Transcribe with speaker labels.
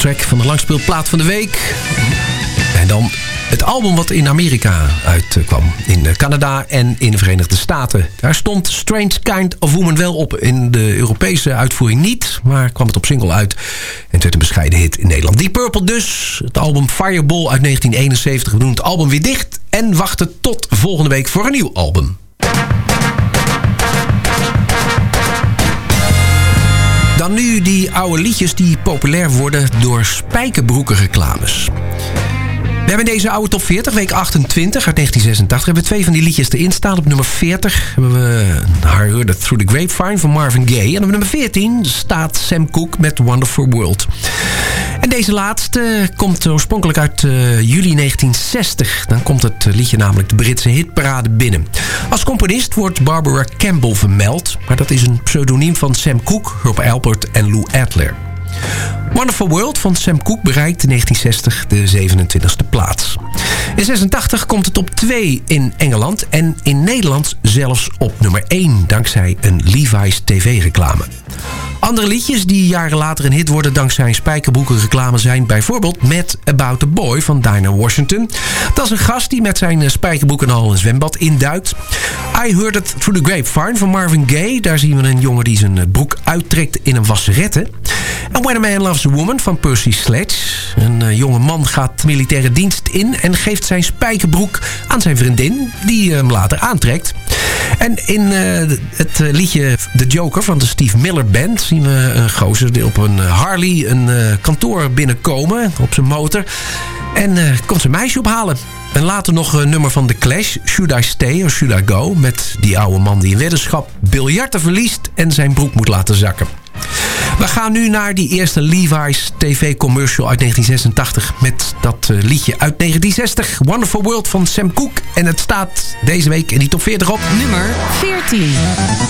Speaker 1: track van de langspeelplaat van de week. En dan het album wat in Amerika uitkwam. In Canada en in de Verenigde Staten. Daar stond Strange Kind of Woman wel op. In de Europese uitvoering niet. Maar kwam het op single uit. En het werd een bescheiden hit in Nederland. Deep Purple dus. Het album Fireball uit 1971. We doen het album weer dicht. En wachten tot volgende week voor een nieuw album. Dan nu die oude liedjes die populair worden door spijkerbroekenreclames. We hebben in deze oude top 40, week 28 uit 1986... hebben we 2 van die liedjes erin staan. Op nummer 40 hebben we I Heard It Through the Grapevine van Marvin Gaye. En op nummer 14 staat Sam Cooke met Wonderful World. En deze laatste komt oorspronkelijk uit juli 1960. Dan komt het liedje namelijk de Britse hitparade binnen. Als componist wordt Barbara Campbell vermeld. Maar dat is een pseudoniem van Sam Cooke, Herb Alpert en Lou Adler. Wonderful World van Sam Cooke bereikt in 1960 de 27e plaats. In 86 komt het op 2 in Engeland en in Nederland zelfs op nummer 1... dankzij een Levi's TV-reclame. Andere liedjes die jaren later een hit worden dankzij een spijkerbroekenreclame zijn bijvoorbeeld Mad About a Boy van Dinah Washington. Dat is een gast die met zijn spijkerbroek en al een zwembad induikt. I Heard It Through the Grapevine van Marvin Gaye. Daar zien we een jongen die zijn broek uittrekt in een wasserette. En When a Man Loves a Woman van Percy Sledge. Een jonge man gaat militaire dienst in en geeft zijn spijkerbroek aan zijn vriendin, die hem later aantrekt. En in het liedje The Joker van de Steve Miller Band zien we een gozer die op een Harley een kantoor binnenkomen op zijn motor. En komt zijn meisje ophalen. En later nog een nummer van The Clash, Should I Stay or Should I Go? Met die oude man die in weddenschap biljarten verliest en zijn broek moet laten zakken. We gaan nu naar die eerste Levi's TV-commercial uit 1986... met dat liedje uit 1960, Wonderful World van Sam Cooke. En het staat deze week in die top 40 op
Speaker 2: nummer 14.